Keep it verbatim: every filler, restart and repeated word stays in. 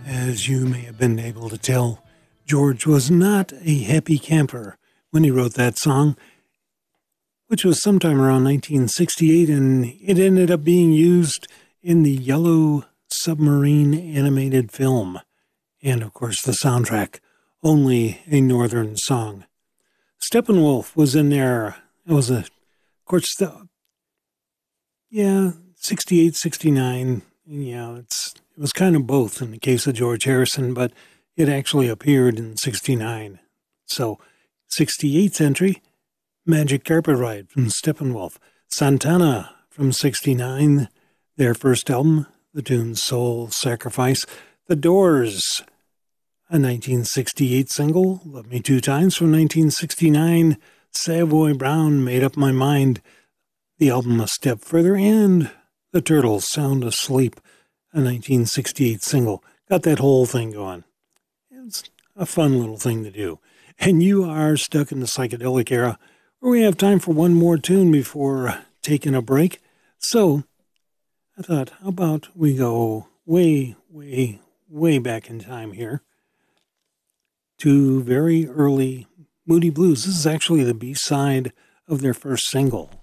As you may have been able to tell, George was not a happy camper when he wrote that song, which was sometime around nineteen sixty-eight, and it ended up being used in the Yellow Submarine animated film, and of course the soundtrack, Only a Northern Song. Steppenwolf was in there. It was a, of course, the, yeah, sixty-eight, sixty-nine, yeah, it's it was kind of both in the case of George Harrison, but it actually appeared in sixty-nine. So, sixty-eight's entry, Magic Carpet Ride from Steppenwolf. Santana from sixty-nine, their first album, the tune Soul Sacrifice. The Doors, a nineteen sixty-eight single, Love Me Two Times from nineteen sixty-nine. Savoy Brown, Made Up My Mind, the album A Step Further, and The Turtles, Sound Asleep, a nineteen sixty-eight single. Got that whole thing going. It's a fun little thing to do. And you are stuck in the psychedelic era, where we have time for one more tune before taking a break. So, I thought, how about we go way, way, way back in time here to very early Moody Blues. This is actually the B-side of their first single.